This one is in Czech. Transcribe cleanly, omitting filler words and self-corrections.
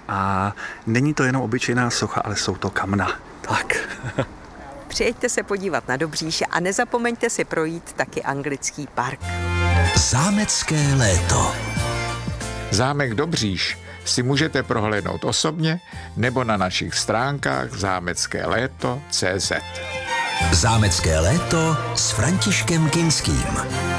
A není to jenom obyčejná socha, ale jsou to kamna. Tak. Přijeďte se podívat na Dobříš a nezapomeňte si projít taky Anglický park. Zámecké léto. Zámek Dobříš si můžete prohlédnout osobně nebo na našich stránkách zámeckéléto.cz. Zámecké léto s Františkem Kinským.